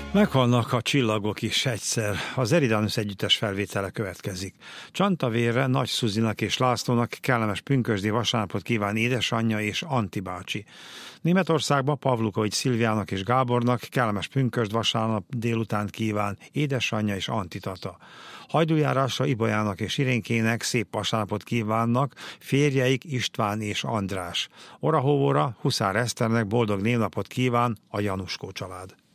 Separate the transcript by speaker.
Speaker 1: Meghalnak a csillagok is egyszer. Az Eridanus együttes felvétele következik. Csantavérre Nagy Szuzinak és Lászlónak kellemes pünkösdi vasárnapot kíván édesanyja és Anti bácsi. Németországban Pavlukovics Szilviának és Gábornak kellemes pünkösd vasárnap délután kíván édesanyja és Anti tata. Hajdújárásra Ibolyának és Irénkének szép vasárnapot kívánnak férjeik István és András. Orahóvóra Huszár Eszternek boldog névnapot kíván a Januskó család.